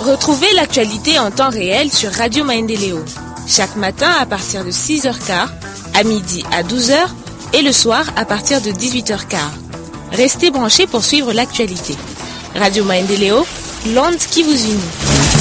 Retrouvez l'actualité en temps réel sur Radio Maendeleo. Chaque matin à partir de 6h15, à midi à 12h et le soir à partir de 18h15. Restez branchés pour suivre l'actualité. Radio Maendeleo, l'onde qui vous unit.